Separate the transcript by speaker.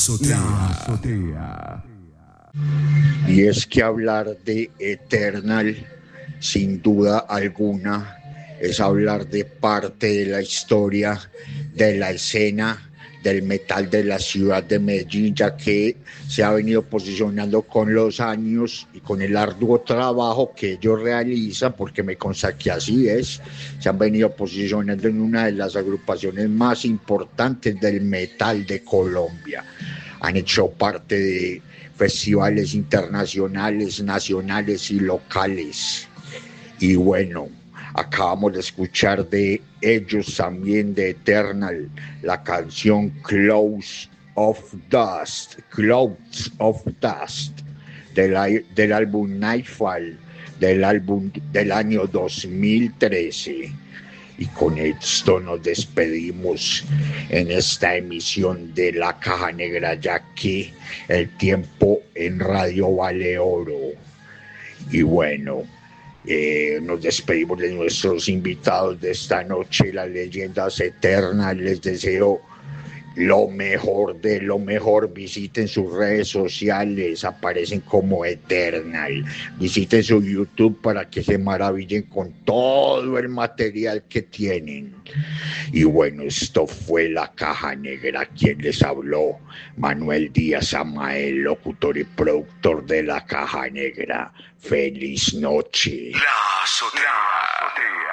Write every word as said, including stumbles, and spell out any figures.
Speaker 1: azotea. La azotea.
Speaker 2: Y es que hablar de Eternal, sin duda alguna, es hablar de parte de la historia de la escena del metal de la ciudad de Medellín, ya que se ha venido posicionando con los años y con el arduo trabajo que ellos realizan, porque me consta que así es, se han venido posicionando en una de las agrupaciones más importantes del metal de Colombia. Han hecho parte de festivales internacionales, nacionales y locales. Y bueno, acabamos de escuchar de ellos también, de Eternal, la canción Clouds of Dust, Clouds of Dust, del, del álbum Nightfall, del álbum del año dos mil trece. Y con esto nos despedimos en esta emisión de La Caja Negra, ya que el tiempo en radio vale oro. Y bueno, Eh, nos despedimos de nuestros invitados de esta noche, las leyendas eternas. Les deseo lo mejor de lo mejor. Visiten sus redes sociales, aparecen como Eternal. Visiten su YouTube para que se maravillen con todo el material que tienen. Y bueno, esto fue La Caja Negra. Quien les habló, Manuel Díaz Amael, locutor y productor de La Caja Negra. Feliz noche.
Speaker 1: La azotea.